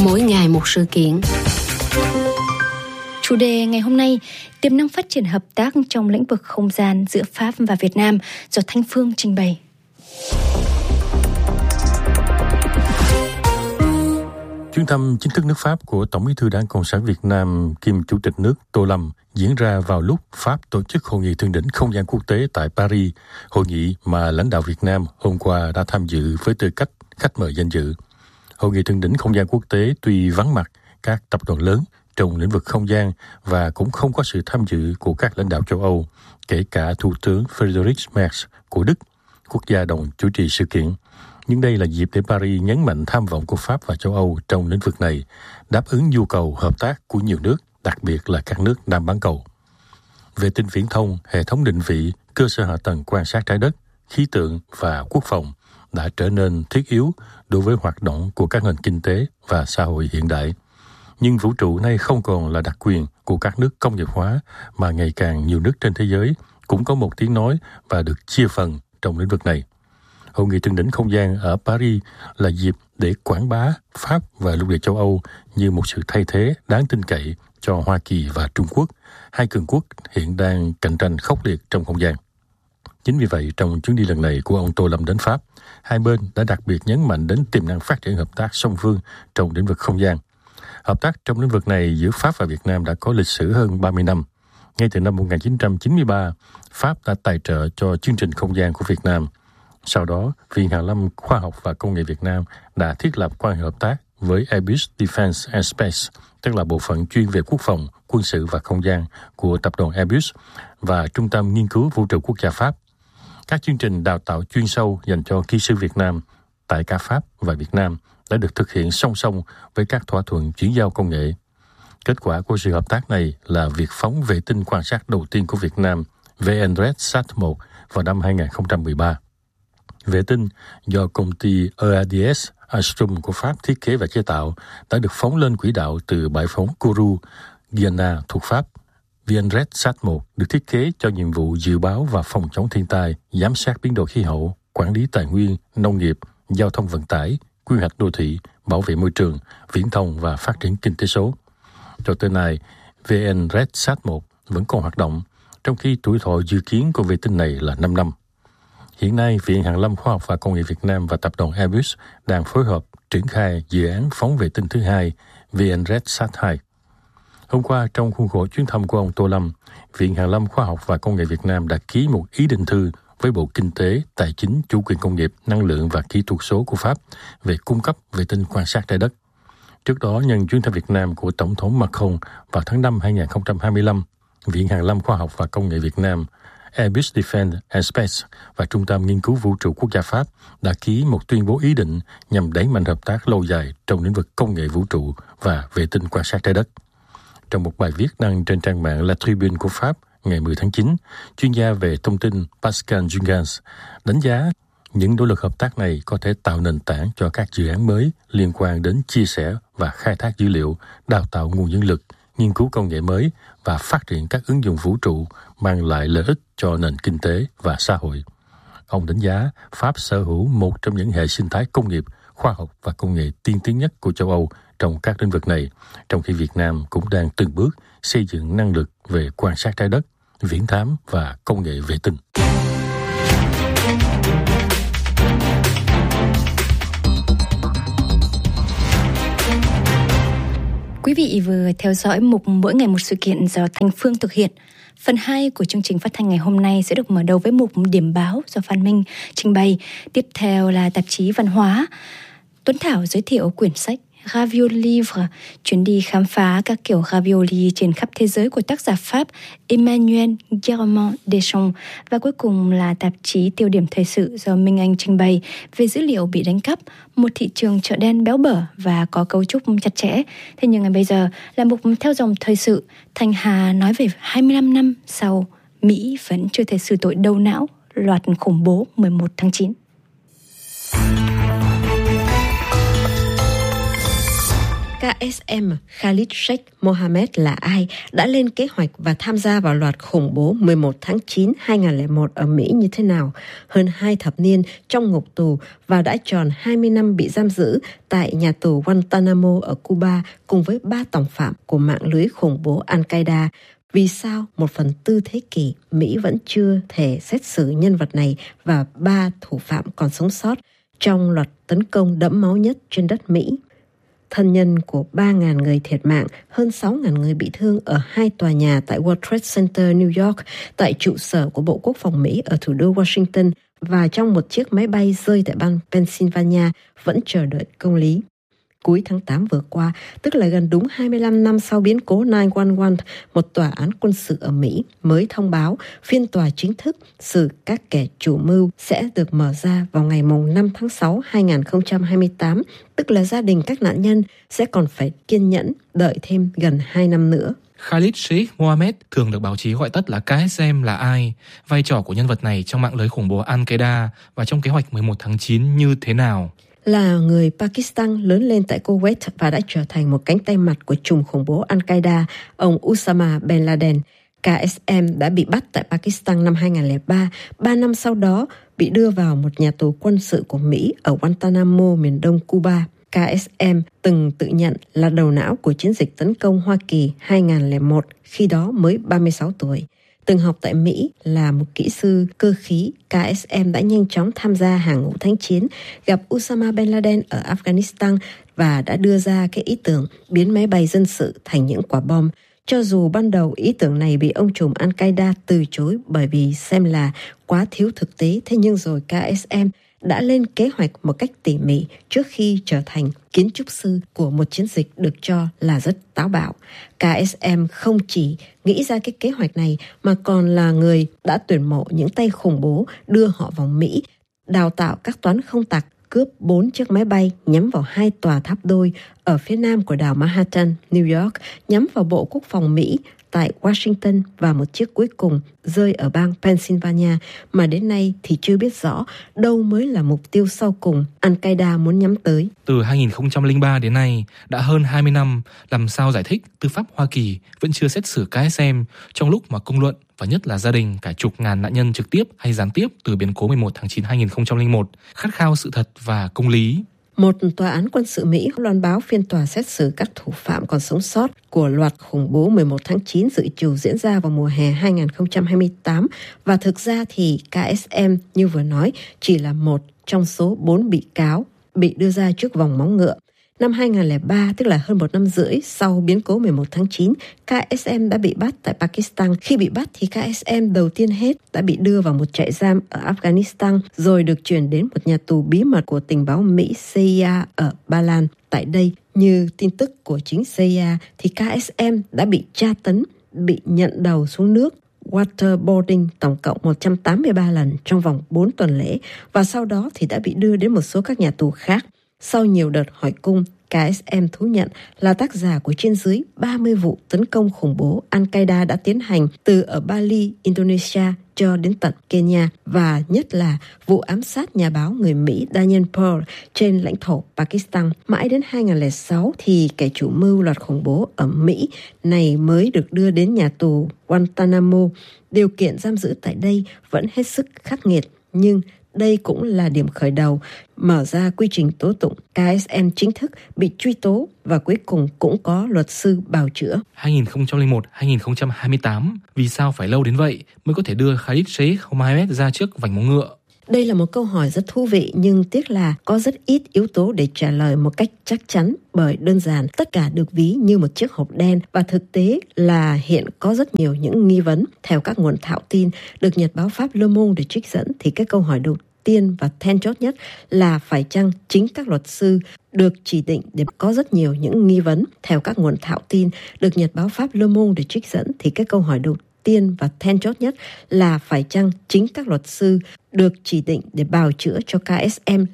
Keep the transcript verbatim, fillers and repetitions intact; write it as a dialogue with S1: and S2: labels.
S1: mỗi ngày một sự kiện.
S2: Chủ đề ngày hôm nay, tiềm năng phát triển hợp tác trong lĩnh vực không gian giữa Pháp và Việt Nam do Thanh Phương trình bày.
S3: Chuyến thăm chính thức nước Pháp của Tổng Bí thư Đảng Cộng sản Việt Nam kiêm Chủ tịch nước Tô Lâm diễn ra vào lúc Pháp tổ chức Hội nghị thượng đỉnh không gian quốc tế tại Paris, hội nghị mà lãnh đạo Việt Nam hôm qua đã tham dự với tư cách khách mời danh dự. Hội nghị thượng đỉnh không gian quốc tế tuy vắng mặt các tập đoàn lớn trong lĩnh vực không gian và cũng không có sự tham dự của các lãnh đạo châu Âu, kể cả Thủ tướng Friedrich Merz của Đức, quốc gia đồng chủ trì sự kiện. Nhưng đây là dịp để Paris nhấn mạnh tham vọng của Pháp và châu Âu trong lĩnh vực này, đáp ứng nhu cầu hợp tác của nhiều nước, đặc biệt là các nước Nam bán cầu. Vệ tinh viễn thông, hệ thống định vị, cơ sở hạ tầng quan sát trái đất, khí tượng và quốc phòng đã trở nên thiết yếu đối với hoạt động của các nền kinh tế và xã hội hiện đại. Nhưng vũ trụ nay không còn là đặc quyền của các nước công nghiệp hóa, mà ngày càng nhiều nước trên thế giới cũng có một tiếng nói và được chia phần trong lĩnh vực này. Hội nghị thượng đỉnh không gian ở Paris là dịp để quảng bá Pháp và lục địa châu Âu như một sự thay thế đáng tin cậy cho Hoa Kỳ và Trung Quốc, hai cường quốc hiện đang cạnh tranh khốc liệt trong không gian. Chính vì vậy, trong chuyến đi lần này của ông Tô Lâm đến Pháp, hai bên đã đặc biệt nhấn mạnh đến tiềm năng phát triển hợp tác song phương trong lĩnh vực không gian. Hợp tác trong lĩnh vực này giữa Pháp và Việt Nam đã có lịch sử hơn ba mươi năm. Ngay từ năm một nghìn chín trăm chín mươi ba, Pháp đã tài trợ cho chương trình không gian của Việt Nam. Sau đó, Viện Hàn lâm Khoa học và Công nghệ Việt Nam đã thiết lập quan hệ hợp tác với Airbus Defence and Space, tức là bộ phận chuyên về quốc phòng, quân sự và không gian của tập đoàn Airbus và Trung tâm Nghiên cứu Vũ trụ Quốc gia Pháp. Các chương trình đào tạo chuyên sâu dành cho kỹ sư Việt Nam tại cả Pháp và Việt Nam đã được thực hiện song song với các thỏa thuận chuyển giao công nghệ. Kết quả của sự hợp tác này là việc phóng vệ tinh quan sát đầu tiên của Việt Nam VNRED-sat một vào năm hai nghìn không trăm mười ba. Vệ tinh do công ty e a đê ét Astrum của Pháp thiết kế và chế tạo đã được phóng lên quỹ đạo từ bãi phóng Kourou, Guyana thuộc Pháp. VNRED-sat một được thiết kế cho nhiệm vụ dự báo và phòng chống thiên tai, giám sát biến đổi khí hậu, quản lý tài nguyên, nông nghiệp, giao thông vận tải, quy hoạch đô thị, bảo vệ môi trường, viễn thông và phát triển kinh tế số. Cho tới nay, VNRED-sat một vẫn còn hoạt động, trong khi tuổi thọ dự kiến của vệ tinh này là năm năm. Hiện nay, Viện Hàn lâm Khoa học và Công nghệ Việt Nam và tập đoàn Airbus đang phối hợp triển khai dự án phóng vệ tinh thứ hai VNRED-sat hai. Hôm qua, trong khuôn khổ chuyến thăm của ông Tô Lâm, Viện Hàn lâm Khoa học và Công nghệ Việt Nam đã ký một ý định thư với Bộ Kinh tế, Tài chính, Chủ quyền công nghiệp, Năng lượng và Kỹ thuật số của Pháp về cung cấp vệ tinh quan sát trái đất. Trước đó, nhân chuyến thăm Việt Nam của Tổng thống Macron vào tháng năm hai nghìn không trăm hai mươi lăm, Viện Hàn lâm Khoa học và Công nghệ Việt Nam, Airbus Defence and Space và Trung tâm Nghiên cứu Vũ trụ Quốc gia Pháp đã ký một tuyên bố ý định nhằm đẩy mạnh hợp tác lâu dài trong lĩnh vực công nghệ vũ trụ và vệ tinh quan sát trái đất. Trong một bài viết đăng trên trang mạng La Tribune của Pháp ngày mười tháng chín, chuyên gia về thông tin Pascal Jungans đánh giá những nỗ lực hợp tác này có thể tạo nền tảng cho các dự án mới liên quan đến chia sẻ và khai thác dữ liệu, đào tạo nguồn nhân lực, nghiên cứu công nghệ mới và phát triển các ứng dụng vũ trụ mang lại lợi ích cho nền kinh tế và xã hội. Ông đánh giá Pháp sở hữu một trong những hệ sinh thái công nghiệp, khoa học và công nghệ tiên tiến nhất của châu Âu trong các lĩnh vực này, trong khi Việt Nam cũng đang từng bước xây dựng năng lực về quan sát trái đất, viễn thám và công nghệ vệ tinh.
S2: Quý vị vừa theo dõi mục Mỗi ngày một sự kiện do Thanh Phương thực hiện. Phần hai của chương trình phát thanh ngày hôm nay sẽ được mở đầu với mục Điểm báo do Phan Minh trình bày. Tiếp theo là tạp chí văn hóa. Tuấn Thảo giới thiệu quyển sách Ravioli Livre, chuyến đi khám phá các kiểu ravioli trên khắp thế giới của tác giả Pháp Emmanuel Guillermo Deschamps. Và cuối cùng là tạp chí Tiêu điểm thời sự do Minh Anh trình bày về dữ liệu bị đánh cắp, một thị trường chợ đen béo bở và có cấu trúc chặt chẽ. Thế nhưng ngày bây giờ là mục theo dòng thời sự. Thanh Hà nói về hai mươi lăm năm sau, Mỹ vẫn chưa thể xử tội đầu não loạt khủng bố mười một tháng chín.
S1: ca ét em Khalid Sheikh Mohammed là ai, đã lên kế hoạch và tham gia vào loạt khủng bố mười một tháng chín năm hai nghìn không trăm lẻ một ở Mỹ như thế nào, hơn hai thập niên trong ngục tù và đã tròn hai mươi năm bị giam giữ tại nhà tù Guantanamo ở Cuba cùng với ba tòng phạm của mạng lưới khủng bố Al-Qaeda. Vì sao một phần tư thế kỷ Mỹ vẫn chưa thể xét xử nhân vật này và ba thủ phạm còn sống sót trong loạt tấn công đẫm máu nhất trên đất Mỹ? Thân nhân của ba nghìn người thiệt mạng, hơn sáu nghìn người bị thương ở hai tòa nhà tại World Trade Center, New York, tại trụ sở của Bộ Quốc phòng Mỹ ở thủ đô Washington và trong một chiếc máy bay rơi tại bang Pennsylvania vẫn chờ đợi công lý. Cuối tháng tám vừa qua, tức là gần đúng hai mươi lăm năm sau biến cố chín một một, một tòa án quân sự ở Mỹ mới thông báo phiên tòa chính thức xử các kẻ chủ mưu sẽ được mở ra vào ngày năm tháng sáu năm hai nghìn không trăm hai mươi tám, tức là gia đình các nạn nhân sẽ còn phải kiên nhẫn đợi thêm gần hai năm nữa.
S4: Khalid Sheikh Mohammed, thường được báo chí gọi tắt là ca ét em, là ai? Vai trò của nhân vật này trong mạng lưới khủng bố Al-Qaeda và trong kế hoạch mười một tháng chín như thế nào?
S1: Là người Pakistan lớn lên tại Kuwait và đã trở thành một cánh tay mặt của chùm khủng bố Al-Qaeda, ông Osama bin Laden. ca ét em đã bị bắt tại Pakistan năm hai nghìn không trăm lẻ ba, ba năm sau đó bị đưa vào một nhà tù quân sự của Mỹ ở Guantanamo, miền đông Cuba. ca ét em từng tự nhận là đầu não của chiến dịch tấn công Hoa Kỳ hai nghìn không trăm lẻ một, khi đó mới ba mươi sáu tuổi. Từng học tại Mỹ là một kỹ sư cơ khí, ca ét em đã nhanh chóng tham gia hàng ngũ thánh chiến, gặp Osama bin Laden ở Afghanistan và đã đưa ra cái ý tưởng biến máy bay dân sự thành những quả bom. Cho dù ban đầu ý tưởng này bị ông trùm Al-Qaeda từ chối bởi vì xem là quá thiếu thực tế, thế nhưng rồi ca ét em đã lên kế hoạch một cách tỉ mỉ trước khi trở thành kiến trúc sư của một chiến dịch được cho là rất táo bạo. ca ét em không chỉ nghĩ ra cái kế hoạch này mà còn là người đã tuyển mộ những tay khủng bố đưa họ vào Mỹ, đào tạo các toán không tặc, cướp bốn chiếc máy bay nhắm vào hai tòa tháp đôi ở phía nam của đảo Manhattan, New York, nhắm vào Bộ Quốc phòng Mỹ tại Washington và một chiếc cuối cùng rơi ở bang Pennsylvania mà đến nay thì chưa biết rõ đâu mới là mục tiêu sau cùng Al-Qaeda muốn nhắm tới.
S4: Từ hai nghìn không trăm lẻ ba đến nay, đã hơn hai mươi năm, làm sao giải thích tư pháp Hoa Kỳ vẫn chưa xét xử ca ét em trong lúc mà công luận và nhất là gia đình cả chục ngàn nạn nhân trực tiếp hay gián tiếp từ biến cố mười một tháng chín năm hai nghìn không trăm lẻ một khát khao sự thật và công lý.
S1: Một tòa án quân sự Mỹ loan báo phiên tòa xét xử các thủ phạm còn sống sót của loạt khủng bố mười một tháng chín dự trù diễn ra vào mùa hè hai nghìn không trăm hai mươi tám, và thực ra thì ca ét em như vừa nói chỉ là một trong số bốn bị cáo bị đưa ra trước vòng móng ngựa. Năm hai nghìn không trăm lẻ ba, tức là hơn một năm rưỡi sau biến cố mười một tháng chín, ca ét em đã bị bắt tại Pakistan. Khi bị bắt thì ca ét em đầu tiên hết đã bị đưa vào một trại giam ở Afghanistan, rồi được chuyển đến một nhà tù bí mật của tình báo Mỹ xê i a ở Ba Lan. Tại đây, như tin tức của chính xê i a, thì ca ét em đã bị tra tấn, bị nhận đầu xuống nước, waterboarding tổng cộng một trăm tám mươi ba lần trong vòng bốn tuần lễ, và sau đó thì đã bị đưa đến một số các nhà tù khác. Sau nhiều đợt hỏi cung, ca ét em thú nhận là tác giả của trên dưới ba mươi vụ tấn công khủng bố Al-Qaeda đã tiến hành từ ở Bali, Indonesia cho đến tận Kenya, và nhất là vụ ám sát nhà báo người Mỹ Daniel Pearl trên lãnh thổ Pakistan. Mãi đến hai nghìn không trăm lẻ sáu thì kẻ chủ mưu loạt khủng bố ở Mỹ này mới được đưa đến nhà tù Guantanamo. Điều kiện giam giữ tại đây vẫn hết sức khắc nghiệt, nhưng đây cũng là điểm khởi đầu mở ra quy trình tố tụng. ca ét em chính thức bị truy tố và cuối cùng cũng có luật sư bào chữa.
S4: hai nghìn không trăm lẻ một đến hai nghìn không trăm hai mươi tám, vì sao phải lâu đến vậy mới có thể đưa Khalid Sheikh Mohammed ra trước vành móng ngựa?
S1: Đây là một câu hỏi rất thú vị, nhưng tiếc là có rất ít yếu tố để trả lời một cách chắc chắn, bởi đơn giản tất cả được ví như một chiếc hộp đen và thực tế là hiện có rất nhiều những nghi vấn. Theo các nguồn thạo tin được nhật báo Pháp Le Monde để trích dẫn thì cái câu hỏi đầu tiên và then chốt nhất là phải chăng chính các luật sư được chỉ định để có rất nhiều những nghi vấn. Theo các nguồn thạo tin được nhật báo Pháp Le Monde để trích dẫn thì cái câu hỏi đầu tiên và then chốt nhất là phải chăng chính các luật sư được chỉ định để bào chữa cho ca ét em